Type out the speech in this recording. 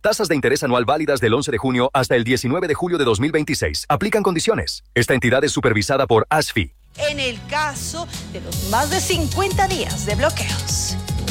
Tasas de interés anual válidas del 11 de junio hasta el 19 de julio de 2026. Aplican condiciones. Esta entidad es supervisada por ASFI. En el caso de los más de 50 días de bloqueos.